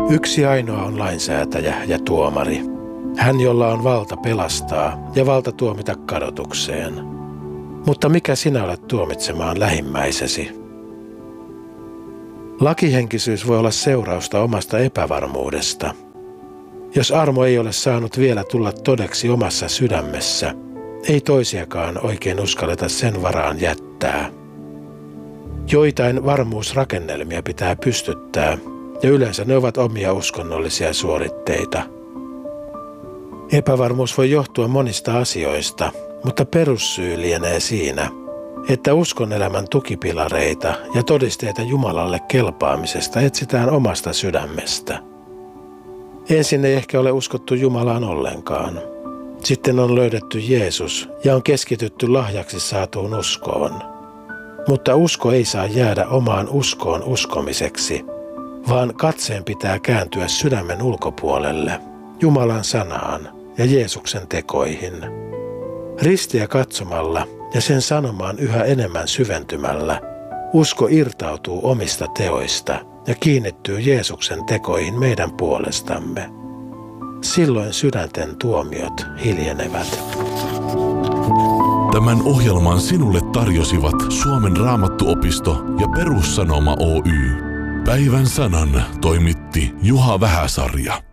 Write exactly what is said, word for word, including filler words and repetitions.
Yksi ainoa on lainsäätäjä ja tuomari. Hän, jolla on valta pelastaa ja valta tuomita kadotukseen. Mutta mikä sinä olet tuomitsemaan lähimmäisesi? Lakihenkisyys voi olla seurausta omasta epävarmuudesta. Jos armo ei ole saanut vielä tulla todeksi omassa sydämessä, ei toisiakaan oikein uskalleta sen varaan jättää. Joitain varmuusrakennelmia pitää pystyttää, ja yleensä ne ovat omia uskonnollisia suoritteita. Epävarmuus voi johtua monista asioista, mutta perussyy lienee siinä, että uskonelämän tukipilareita ja todisteita Jumalalle kelpaamisesta etsitään omasta sydämestä. Ensin ei ehkä ole uskottu Jumalaan ollenkaan. Sitten on löydetty Jeesus ja on keskitytty lahjaksi saatuun uskoon. Mutta usko ei saa jäädä omaan uskoon uskomiseksi, vaan katseen pitää kääntyä sydämen ulkopuolelle, Jumalan sanaan ja Jeesuksen tekoihin. Ristiä katsomalla ja sen sanomaan yhä enemmän syventymällä, usko irtautuu omista teoista ja kiinnittyy Jeesuksen tekoihin meidän puolestamme. Silloin sydänten tuomiot hiljenevät. Tämän ohjelman sinulle tarjosivat Suomen Raamattuopisto ja Perussanoma Oy. Päivän sanan toimitti Juha Vähäsarja.